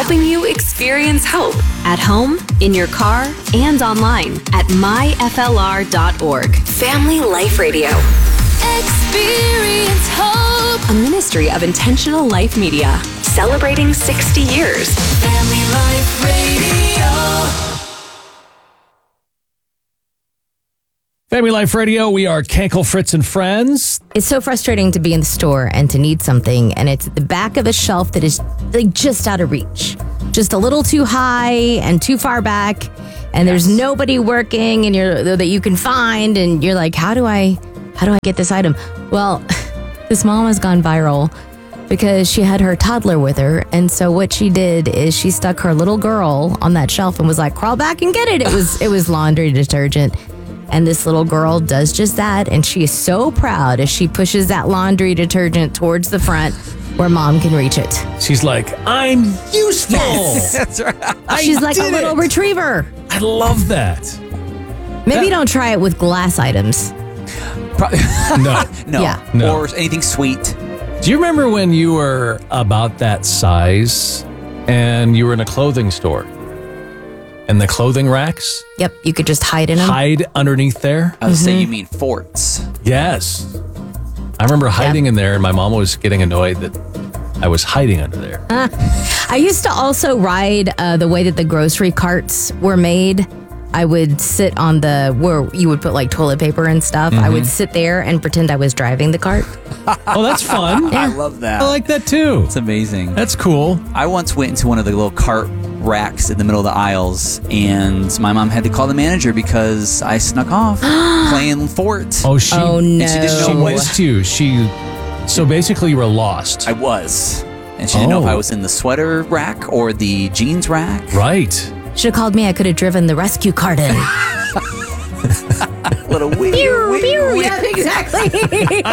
helping you experience hope at home, in your car, and online at myflr.org. Family Life Radio. Experience hope. A ministry of Intentional Life Media, celebrating 60 years. Family Life Radio. Family Life Radio, we are Kankel, Fritz, and Friends. It's so frustrating to be in the store and to need something, and it's at the back of a shelf that is like just out of reach. Just a little too high and too far back, and there's nobody working and that you can find, and you're like, how do I get this item? Well, this mom has gone viral because she had her toddler with her, and so what she did is she stuck her little girl on that shelf and was like, crawl back and get it. It was laundry detergent. And this little girl does just that, and she is so proud as she pushes that laundry detergent towards the front where mom can reach it. She's like, I'm useful. Yes. That's right. She's like a little retriever. I love that. Maybe don't try it with glass items. No. No. Yeah. No. Or anything sweet. Do you remember when you were about that size and you were in a clothing store? And the clothing racks? Yep, you could just hide in them. Hide underneath there? I would say you mean forts. Yes. I remember hiding in there, and my mom was getting annoyed that I was hiding under there. I used to also ride the way that the grocery carts were made. I would sit on where you would put like toilet paper and stuff. I would sit there and pretend I was driving the cart. Oh, that's fun. I love that. I like that too. It's amazing. That's cool. I once went into one of the little cart racks in the middle of the aisles, and my mom had to call the manager because I snuck off playing fort. Oh, Oh, no. She didn't She know what missed you. So basically you were lost. I was. And she didn't know if I was in the sweater rack or the jeans rack. Right. Should have called me. I could have driven the rescue cart in. Little wee. Yeah, exactly.